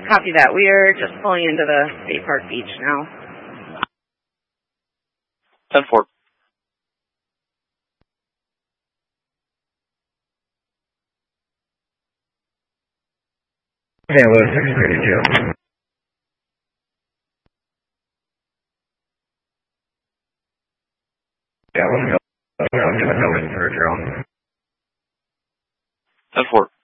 Copy that. We are just pulling into the State Park Beach now. 10-4. Yeah, well, 632. Yeah, let's go. I'm going for a drone. 10-4.